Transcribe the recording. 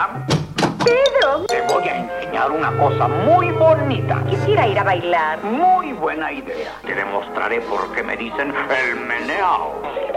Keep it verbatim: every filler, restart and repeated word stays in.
Hola. Pedro. Te voy a enseñar una cosa muy bonita. Quisiera ir a bailar. Muy buena idea. Te demostraré por qué me dicen el meneao.